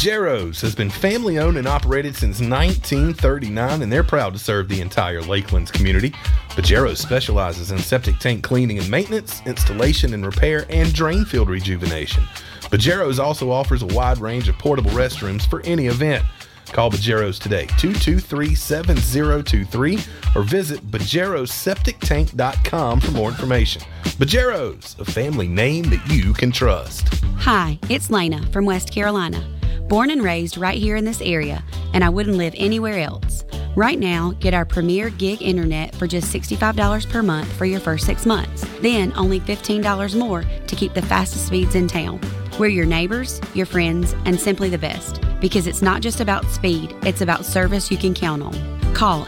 Bajero's has been family owned and operated since 1939, and they're proud to serve the entire Lakelands community. Bajero's specializes in septic tank cleaning and maintenance, installation and repair, and drain field rejuvenation. Bajero's also offers a wide range of portable restrooms for any event. Call Bajero's today, 223-7023, or visit bajeroseptictank.com for more information. Bajero's, a family name that you can trust. Hi, it's Lena from West Carolina. Born and raised right here in this area, and I wouldn't live anywhere else. Right now, get our premier gig internet for just $65 per month for your first 6 months. Then only $15 more to keep the fastest speeds in town. We're your neighbors, your friends, and simply the best. Because it's not just about speed, it's about service you can count on. Call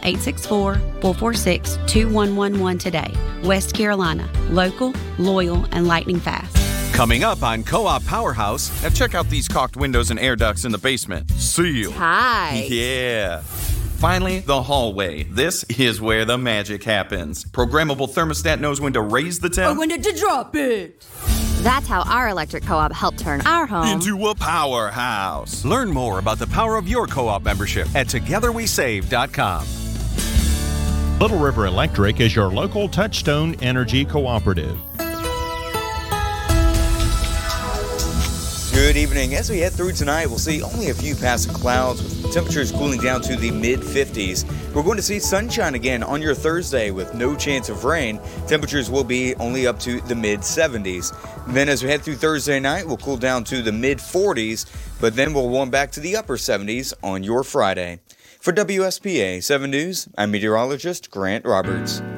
864-446-2111 today. West Carolina, local, loyal, and lightning fast. Coming up on Co-op Powerhouse. Now check out these caulked windows and air ducts in the basement. Sealed. Hi. Yeah. Finally, the hallway. This is where the magic happens. Programmable thermostat knows when to raise the temp. Or when to drop it. That's how our electric co-op helped turn our home into a powerhouse. Learn more about the power of your co-op membership at togetherwesave.com. Little River Electric is your local Touchstone Energy Cooperative. Good evening. As we head through tonight, we'll see only a few passing clouds with temperatures cooling down to the mid-50s. We're going to see sunshine again on your Thursday with no chance of rain. Temperatures will be only up to the mid-70s. Then as we head through Thursday night, we'll cool down to the mid-40s, but then we'll warm back to the upper 70s on your Friday. For WSPA 7 News, I'm meteorologist Grant Roberts.